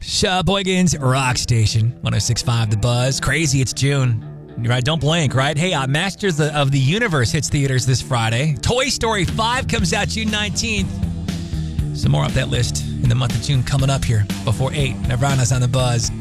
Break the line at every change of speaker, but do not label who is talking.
Sheboygan's Rock Station, 106.5 The Buzz. Crazy, it's June. Right, don't blink, right? Hey, Masters of the Universe hits theaters this Friday. Toy Story 5 comes out June 19th. Some more up that list in the month of June coming up here before 8. Nirvana's on The Buzz.